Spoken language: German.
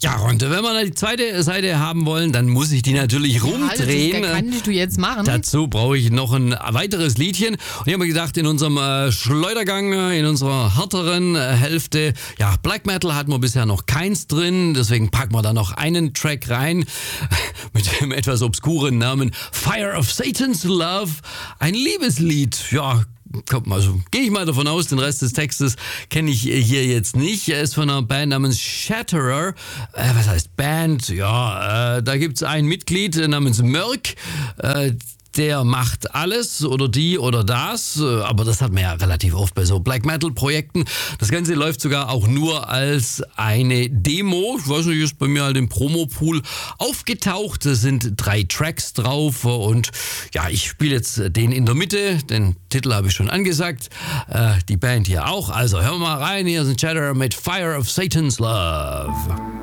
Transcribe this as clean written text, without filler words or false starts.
Ja, und wenn wir die zweite Seite haben wollen, dann muss ich die natürlich rumdrehen. Das kannst du jetzt machen. Dazu brauche ich noch ein weiteres Liedchen. Und ich habe mir gedacht, in unserem Schleudergang, in unserer härteren Hälfte, ja, Black Metal hatten wir bisher noch keins drin. Deswegen packen wir da noch einen Track rein mit dem etwas obskuren Namen Fire of Satan's Love. Ein Liebeslied, ja. Also gehe ich mal davon aus, den Rest des Textes kenne ich hier jetzt nicht. Er ist von einer Band namens Shatterer. Was heißt Band? Ja, da gibt es ein Mitglied namens Mörk. Der macht alles oder die oder das, aber das hat man ja relativ oft bei so Black Metal Projekten. Das Ganze läuft sogar auch nur als eine Demo. Ich weiß nicht, ist bei mir halt im Promo-Pool aufgetaucht. Es sind 3 Tracks drauf und ja, ich spiele jetzt den in der Mitte. Den Titel habe ich schon angesagt. Die Band hier auch. Also hören wir mal rein. Hier sind Shadow mit Fire of Satan's Love.